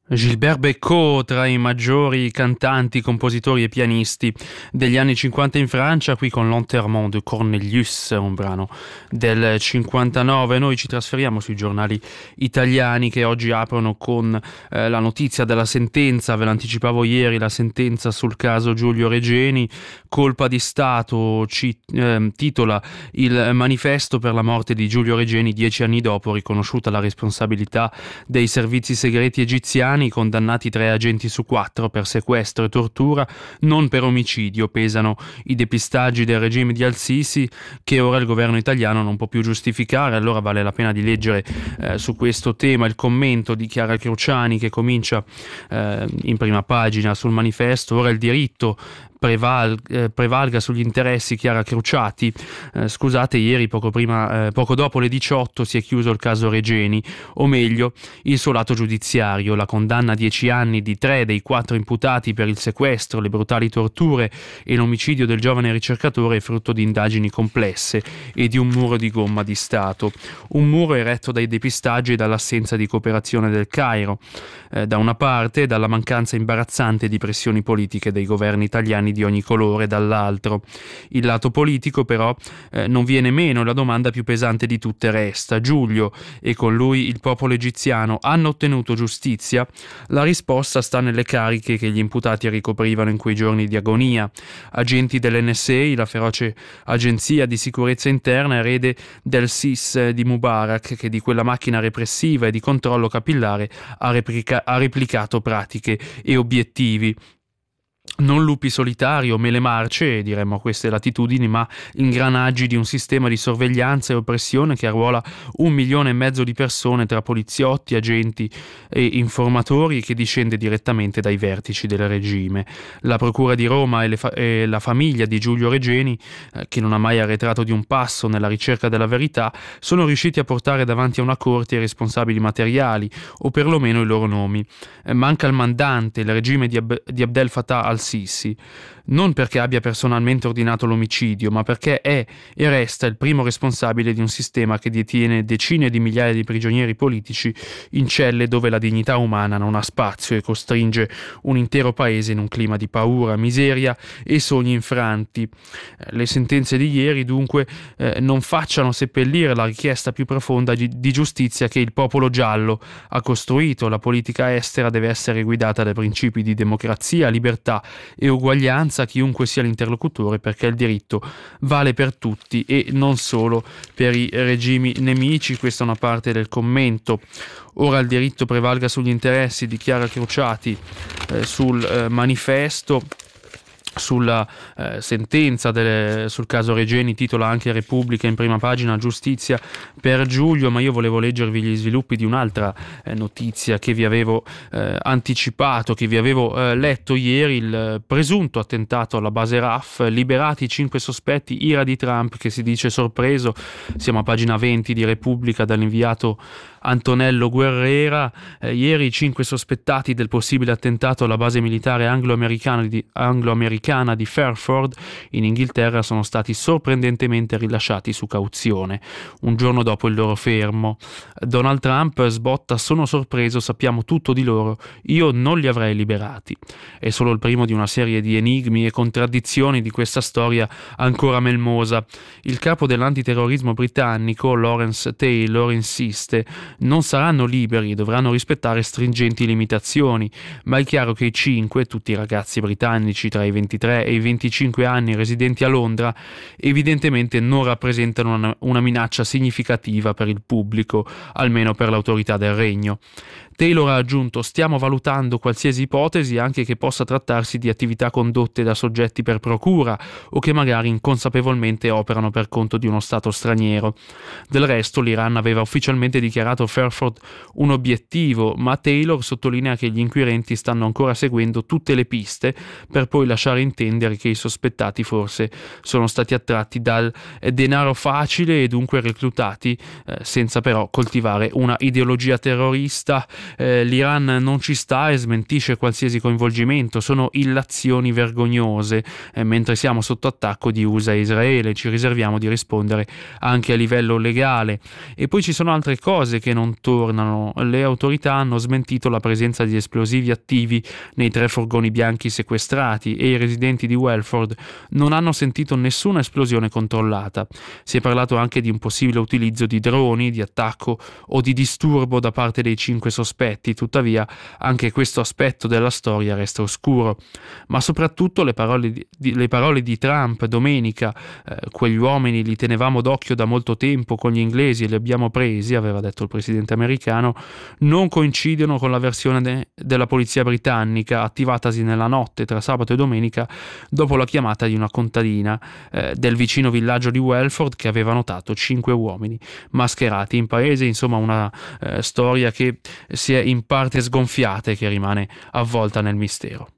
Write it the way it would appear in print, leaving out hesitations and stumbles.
Gilbert Bécaud, tra i maggiori cantanti, compositori e pianisti degli anni 50 in Francia, qui con L'Enterrement de Cornelius, un brano del 59. Noi ci trasferiamo sui giornali italiani che oggi aprono con la notizia della sentenza, ve l'anticipavo ieri, la sentenza sul caso Giulio Regeni, colpa di Stato, titola il manifesto per la morte di Giulio Regeni 10 anni dopo, riconosciuta la responsabilità dei servizi segreti egiziani, condannati 3 agenti su 4 per sequestro e tortura, non per omicidio. Pesano i depistaggi del regime di Al-Sisi che ora il governo italiano non può più giustificare. Allora vale la pena di leggere su questo tema il commento di Chiara Cruciani, che comincia in prima pagina sul manifesto: ora il diritto prevalga sugli interessi. Chiara Cruciati, scusate, ieri poco dopo le 18 si è chiuso il caso Regeni, o meglio il suo lato giudiziario. La condanna a 10 anni di 3 dei 4 imputati per il sequestro, le brutali torture e l'omicidio del giovane ricercatore è frutto di indagini complesse e di un muro di gomma di Stato, un muro eretto dai depistaggi e dall'assenza di cooperazione del Cairo da una parte, e dalla mancanza imbarazzante di pressioni politiche dei governi italiani di ogni colore dall'altro. Il lato politico però non viene meno, la domanda più pesante di tutte resta: Giulio e con lui il popolo egiziano hanno ottenuto giustizia? La risposta sta nelle cariche che gli imputati ricoprivano in quei giorni di agonia. Agenti dell'NSA, la feroce agenzia di sicurezza interna, erede del SIS di Mubarak, che di quella macchina repressiva e di controllo capillare ha replicato pratiche e obiettivi. Non lupi solitari o mele marce, diremmo a queste latitudini, ma ingranaggi di un sistema di sorveglianza e oppressione che arruola 1,5 milioni di persone tra poliziotti, agenti e informatori, che discende direttamente dai vertici del regime. La Procura di Roma e la famiglia di Giulio Regeni, che non ha mai arretrato di un passo nella ricerca della verità, sono riusciti a portare davanti a una corte i responsabili materiali, o perlomeno i loro nomi. Manca il mandante, il regime di Abdel Fattah al-Sisi, non perché abbia personalmente ordinato l'omicidio, ma perché è e resta il primo responsabile di un sistema che detiene decine di migliaia di prigionieri politici in celle dove la dignità umana non ha spazio e costringe un intero paese in un clima di paura, miseria e sogni infranti. Le sentenze di ieri dunque non facciano seppellire la richiesta più profonda di giustizia che il popolo giallo ha costruito. La politica estera deve essere guidata dai principi di democrazia, libertà e uguaglianza, chiunque sia l'interlocutore, perché il diritto vale per tutti e non solo per i regimi nemici. Questa è una parte del commento. Ora il diritto prevalga sugli interessi di Chiara Cruciati sul manifesto. Sulla sentenza sul caso Regeni titola anche Repubblica in prima pagina: giustizia per Giulio. Ma io volevo leggervi gli sviluppi di un'altra notizia che vi avevo anticipato, che vi avevo letto ieri: il presunto attentato alla base RAF, liberati 5 sospetti, ira di Trump che si dice sorpreso. Siamo a pagina 20 di Repubblica, dall'inviato Antonello Guerrera. Ieri 5 sospettati del possibile attentato alla base militare anglo-americana di Fairford in Inghilterra sono stati sorprendentemente rilasciati su cauzione un giorno dopo il loro fermo. Donald Trump sbotta: sono sorpreso, sappiamo tutto di loro, io non li avrei liberati. È solo il primo di una serie di enigmi e contraddizioni di questa storia ancora melmosa. Il capo dell'antiterrorismo britannico, Lawrence Taylor, insiste: non saranno liberi e dovranno rispettare stringenti limitazioni, ma è chiaro che i 5, tutti ragazzi britannici tra i 23 e i 25 anni residenti a Londra, evidentemente non rappresentano una minaccia significativa per il pubblico, almeno per l'autorità del regno. Taylor ha aggiunto: stiamo valutando qualsiasi ipotesi, anche che possa trattarsi di attività condotte da soggetti per procura o che magari inconsapevolmente operano per conto di uno Stato straniero. Del resto l'Iran aveva ufficialmente dichiarato Fairford un obiettivo, ma Taylor sottolinea che gli inquirenti stanno ancora seguendo tutte le piste, per poi lasciare intendere che i sospettati forse sono stati attratti dal denaro facile e dunque reclutati senza però coltivare una ideologia terrorista. l'Iran non ci sta e smentisce qualsiasi coinvolgimento, sono illazioni vergognose, mentre siamo sotto attacco di USA e Israele, ci riserviamo di rispondere anche a livello legale. E poi ci sono altre cose che non tornano. Le autorità hanno smentito la presenza di esplosivi attivi nei 3 furgoni bianchi sequestrati e i residenti di Welford non hanno sentito nessuna esplosione controllata. Si è parlato anche di un possibile utilizzo di droni, di attacco o di disturbo da parte dei 5 sospetti, tuttavia anche questo aspetto della storia resta oscuro. Ma soprattutto le parole di Trump domenica, quegli uomini li tenevamo d'occhio da molto tempo con gli inglesi e li abbiamo presi, aveva detto il presidente americano, non coincidono con la versione della polizia britannica attivatasi nella notte tra sabato e domenica dopo la chiamata di una contadina del vicino villaggio di Welford che aveva notato 5 uomini mascherati in paese. Insomma, una storia che si è in parte sgonfiata e che rimane avvolta nel mistero.